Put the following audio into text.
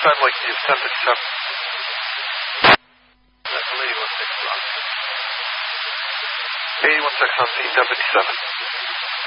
time like you, 10:57. That's 81.6 on. 81.6 on scene, 10:57.